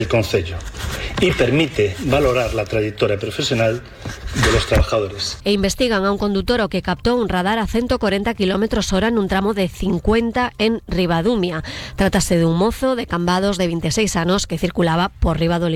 el Concello y permite valorar la trayectoria profesional de los trabajadores. E investigan a un conductor que captó un radar a 140 km/h en un tramo de 50 en Ribadumia. Trátase de un mozo de Cambados de 26 anos que circulaba por Riba do